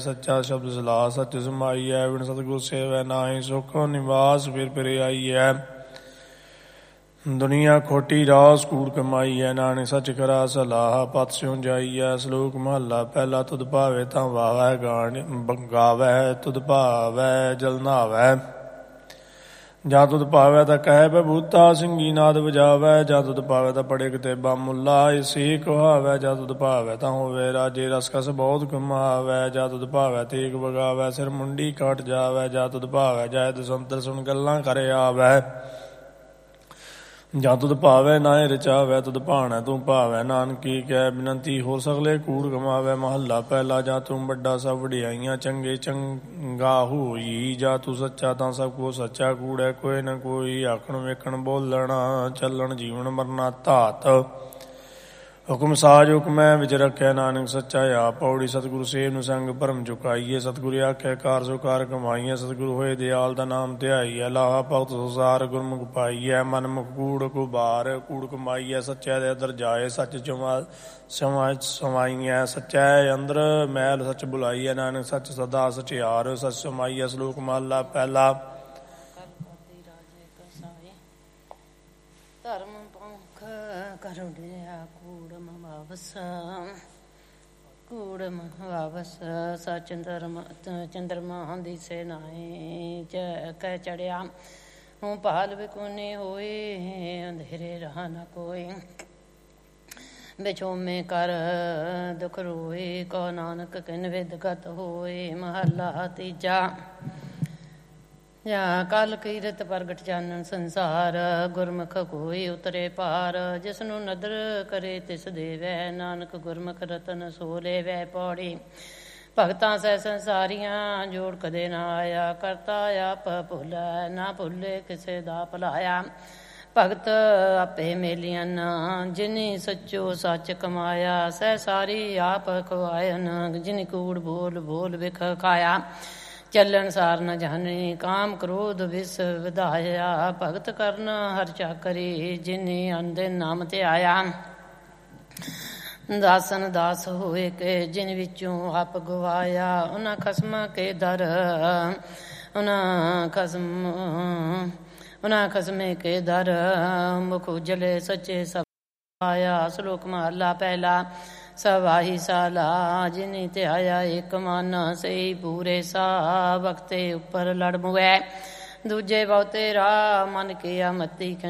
ਸੱਚਾ ਸ਼ਬਦ ਸਲਾਹ ਸੱਚ ਸਮਾਈਐ। ਬਿਨ ਸਤਿਗੁਰ ਸੇਵੈ ਨਾਹੀ ਸੁਖ ਨਿਵਾਸ। ਫਿਰ ਫਿਰੇ ਆਈਐ ਦੁਨੀਆ ਖੋਟੀ ਰਾਸ ਕੂੜ ਕਮਾਈਐ। ਨਾਨਕ ਸੱਚ ਕਰਾ ਸਲਾਹ ਪਤ ਸਿਉ ਜਾਈਐ। ਸ਼ਲੋਕ ਮਹੱਲਾ ਪਹਿਲਾ। ਤੁਧ ਭਾਵੇ ਤਾਂ ਵਾਵੈ ਗਾਵੈ। ਤੁਧ ਭਾਵੈ ਜਲ ਨਹਾਵੈ। ਜਾਂ ਤੁਧ ਭਾਵੈ ਤਾਂ ਕਹਿ ਬਬੂਤਾ। ਸਿੰਘੀ ਨਾਦ ਵਜਾਵੈ। ਜਾਂ ਤੁਧ ਭਾਵੈ ਤਾਂ ਪੜੇ ਕਿਤੇਬਾ ਮੁੱਲਾ। ਇਸੇ ਕਹਾਵੈ। ਜਾਂ ਤੁਧ ਭਾਵੈ ਤਾਂ ਹੋਵੇ ਰਾਜੇ ਰਸ ਕਸ ਬਹੁਤ ਕਮਾਵੈ। ਜਾਂ ਤੁਧ ਭਾਵੈ ਤੇਗ ਵਗਾਵੈ। ਸਿਰ ਮੁੰਡੀ ਕੱਟ ਜਾਵੈ। ਜਾਂ ਤੁਧ ਭਾਵੈ ਜਾਇ ਦਸੰਤਰ ਸੁਣ ਗੱਲਾਂ ਕਰ ਆਵੈ। ਜਾਂ ਤੁਧ ਭਾਵੈ ਨਾਏ ਰਚਾਵੈ। ਤੁਧ ਭਾਣੈ ਤੂੰ ਭਾਵੈ ਨਾਨਕੀ ਕਹਿ ਬਿਨੰਤੀ। ਹੋਰ ਸਗਲੇ ਕੂੜ ਕਮਾਵੈ। ਮਹੱਲਾ ਪਹਿਲਾ। ਜਾਂ ਤੂੰ ਵੱਡਾ ਸਭ ਵਡਿਆਈਆਂ ਚੰਗੇ ਚੰਗਾ ਹੋਈ। ਜਾਂ ਤੂੰ ਸੱਚਾ ਤਾਂ ਸਭ ਕੋ ਸੱਚਾ ਕੂੜੈ। ਕੋਈ ਨਾ ਕੋਈ ਆਖਣ ਵੇਖਣ ਬੋਲਣਾ ਚੱਲਣ ਜੀਵਨ ਮਰਨਾ ਧਾਤ। ਹੁਕਮ ਸਾਜ ਹੁਕਮੈ ਵਿੱਚ ਰੱਖਿਆ। ਨਾਨਕ ਸੱਚਾ ਆਪ ਪੌੜੀ। ਸਤਿਗੁਰੂ ਸੇਵ ਨੂੰ ਸੰਗ ਭਰਮ ਚੁਕਾਈਏ। ਸਤਿਗੁਰੂ ਆਖਿਆ ਕਾਰ ਸੋ ਕਾਰ ਕਮਾਈਐ। ਸਤਿਗੁਰੂ ਹੋਏ ਦਿਆਲ ਦਾ ਨਾਮ ਧਿਆਈਐ। ਲਾਹਾ ਭਗਤ ਸੰਸਾਰ ਗੁਰਮੁਖ ਪਾਈਐ। ਮਨ ਮੁਖ ਕੂੜ ਕੁਬਾਰ ਕੂੜ ਕਮਾਈਐ। ਸੱਚਾ ਦੇ ਅੰਦਰ ਜਾਏ ਸੱਚ ਸਮਾਈਐ। ਸੱਚਾ ਅੰਦਰ ਮੈਲ ਸੱਚ ਬੁਲਾਈਐ। ਨਾਨਕ ਸੱਚ ਸਦਾ ਸਚਿਆਰ ਸੱਚ ਸਮਾਈਐ। ਸ਼ਲੋਕ ਮਹੱਲਾ ਪਹਿਲਾ। ਧਰਮ ਪੰਖ ਕਰੁੜਿਆ ਕੂੜ ਮਵਾਵਸ। ਕੂੜ ਮਵਾਵਸ ਸਚ ਚੰਦਰਮਾ ਦਿਸੇ ਨਾਏ। ਕਹਿ ਚੜਿਆ ਹੂੰ ਭਾਲ ਵਿਕੁਨੀ ਹੋਏ। ਅੰਧੇਰੇ ਰਹਾ ਨਾ ਕੋਈ। ਵਿਛੋਮੇ ਕਰ ਦੁਖ ਰੋਏ। ਕੋ ਨਾਨਕ ਕਿਨ ਵਿਦਗਤ ਹੋਏ। ਮਹੱਲਾ ਤੀਜਾ। ਜਾਂ ਕਲ ਕੀਰਤ ਪ੍ਰਗਟ ਚਾਨਣ ਸੰਸਾਰ। ਗੁਰਮੁਖ ਕੋਈ ਉਤਰੇ ਪਾਰ। ਜਿਸਨੂੰ ਨਦਰ ਕਰੇ ਤਿਸ ਦੇਵੈ। ਨਾਨਕ ਗੁਰਮੁਖ ਰਤਨ ਸੋ ਲੇਵੈ। ਪੌੜੀ। ਭਗਤਾਂ ਸਹਿ ਸੰਸਾਰੀਆਂ ਜੋੜ ਕਦੇ ਨਾ ਆਇਆ। ਕਰਤਾ ਆਪ ਭੁੱਲੈ ਨਾ ਭੁੱਲੇ ਕਿਸੇ ਦਾ ਭੁਲਾਇਆ। ਭਗਤ ਆਪੇ ਮੇਲੀਅਨ ਜਿਨੀ ਸੱਚੋ ਸੱਚ ਕਮਾਇਆ। ਸਹਿ ਸਾਰੀ ਆਪ ਖਵਾਇਨ ਜਿਨੀ ਕੂੜ ਬੋਲ ਬੋਲ ਵਿਖ ਖਾਇਆ। ਚੱਲਣ ਸਾਰ ਨ ਜਾਣੇ ਕਾਮ ਕ੍ਰੋਧ ਵਿਸ ਵਿਧਾਇਆ। ਭਗਤ ਕਰਨ ਹਰ ਚਾਕਰੀ ਜਿਨੀ ਅੰਦਿਨ ਨਾਮ ਧਿਆਇਆ। ਦਾਸਨ ਦਾਸ ਹੋਏ ਕੇ ਜਿਨ ਵਿੱਚੋਂ ਆਪ ਗਵਾਇਆ। ਉਹਨਾਂ ਖਸਮਾਂ ਕੇ ਦਰ ਉਹਨਾਂ ਖਸਮੇ ਕੇ ਦਰ। ਮੁਖ ਉਜਲੇ ਸੱਚੇ ਸਭ ਆਇਆ। ਸ਼ਲੋਕ ਮਹੱਲਾ ਪਹਿਲਾ। ਸਵਾਹੀ ਸਾਲਾ ਜਿਨੀ ਧਿਆਇਆ ਏਕ ਮਨ। ਸਹੀ ਪੂਰੇ ਸਾ ਵਕਤੇ ਉੱਪਰ ਲੜ ਮੁਐ। ਦੂਜੇ ਬਹੁਤੇ ਰਾਹ ਮਨ ਕੀਆ ਮਤੀ